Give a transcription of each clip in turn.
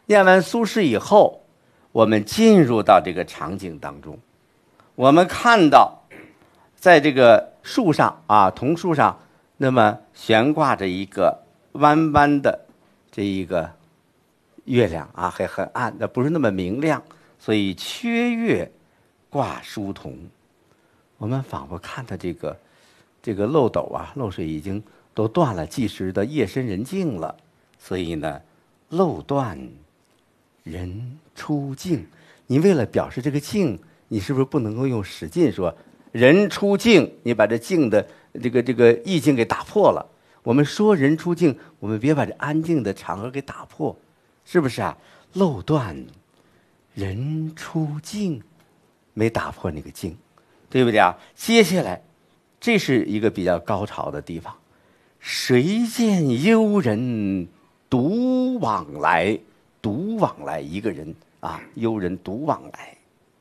念完苏轼以后，我们进入到这个场景当中，我们看到在这个树上啊，桐树上，那么悬挂着一个弯弯的这一个月亮啊，还很暗，那不是那么明亮，所以缺月挂疏桐。我们仿佛看到这个漏斗啊，漏水已经都断了，即时的夜深人静了，所以呢，漏断人出境。你为了表示这个境，你是不是不能够用使劲说人出境？你把这境的这个意境给打破了。我们说人出境，我们别把这安静的场合给打破，是不是啊？漏断人出境，没打破那个境，对不对啊？接下来，这是一个比较高潮的地方。谁见幽人独往来？独往来，一个人啊，幽人独往来。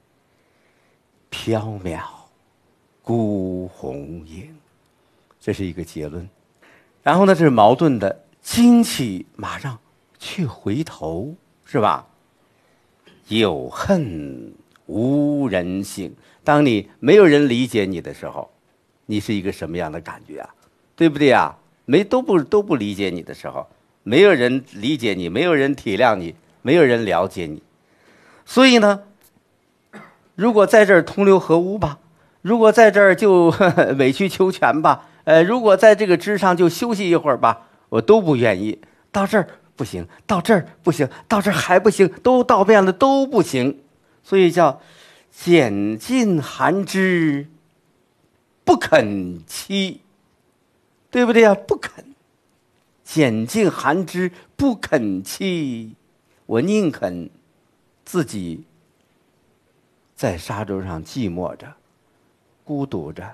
缥缈孤鸿影，这是一个结论。然后呢，这是矛盾的，惊起马上却回头，是吧？有恨无人省。当你没有人理解你的时候，你是一个什么样的感觉啊？对不对啊？都不理解你的时候，没有人理解你，没有人体谅你，没有人了解你。所以呢，如果在这儿同流合污吧，如果在这儿就委曲求全吧，如果在这个枝上就休息一会儿吧，我都不愿意。到这儿不行，到这儿不行，到这儿还不行，都到遍了都不行。所以叫拣尽寒枝不肯栖，对不对呀？不肯，拣尽寒枝不肯栖，我宁肯自己在沙洲上寂寞着，孤独着，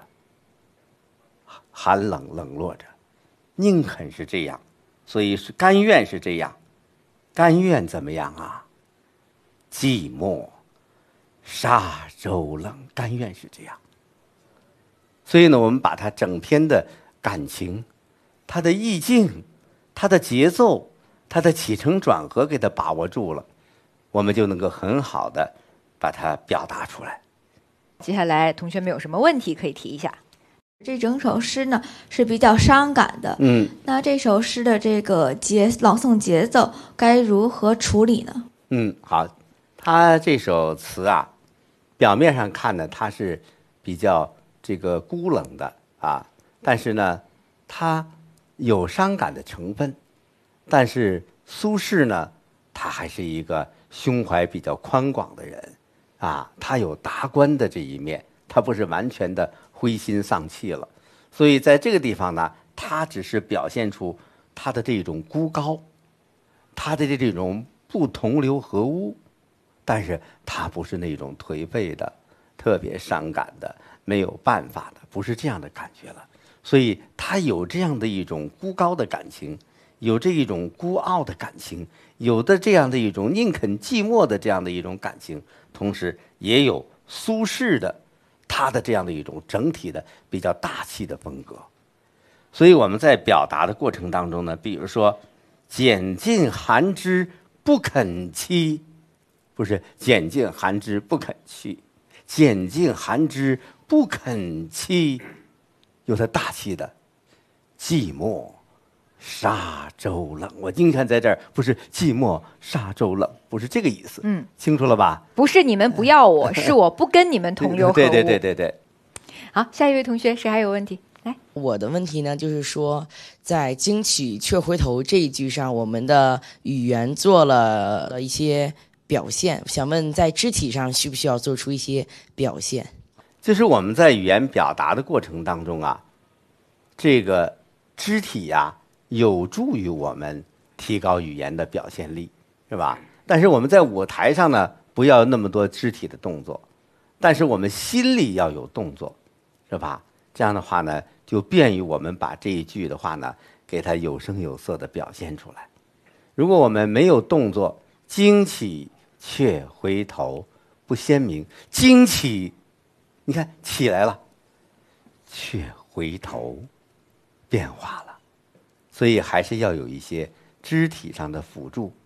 寒冷冷落着，宁肯是这样。所以是甘愿是这样，甘愿怎么样啊？寂寞沙洲冷，甘愿是这样。所以呢，我们把它整篇的感情、它的意境、它的节奏、它的起承转合给它把握住了，我们就能够很好的把它表达出来。 接下来同学们有什么问题可以提一下？ 这整首诗呢是比较伤感的，那这首诗的这个朗诵节奏该如何处理呢？ 好，他这首词啊，表面上看呢，它是比较这个孤冷的啊，但是呢，它有伤感的成分，但是苏轼呢，他还是一个胸怀比较宽广的人啊，他有达观的这一面，他不是完全的灰心丧气了，所以在这个地方呢，他只是表现出他的这种孤高，他的这种不同流合污，但是他不是那种颓废的、特别伤感的、没有办法的，不是这样的感觉了。所以他有这样的一种孤高的感情，有这一种孤傲的感情，有的这样的一种宁肯寂寞的这样的一种感情，同时也有苏轼的他的这样的一种整体的比较大气的风格。所以我们在表达的过程当中呢，比如说拣尽寒枝不肯栖，不是拣尽寒枝不肯去，拣尽寒枝不肯栖，有它大气的寂寞沙洲冷。我经常在这儿，不是寂寞沙洲冷，不是这个意思。清楚了吧？ 不是你们不要我，是我不跟你们同流合污。 对。 好，下一位同学，谁还有问题？来， 我的问题呢，就是说，在惊起却回头这一句上，我们的语言做了一些表现，想问在肢体上需不需要做出一些表现？ 就是我们在语言表达的过程当中啊，这个肢体呀，有助于我们提高语言的表现力，是吧？但是我们在舞台上呢，不要那么多肢体的动作，但是我们心里要有动作，是吧？这样的话呢，就便于我们把这一句的话呢，给它有声有色的表现出来。如果我们没有动作，惊起却回头，不鲜明。惊起，你看起来了，却回头，变化了。所以还是要有一些肢体上的辅助。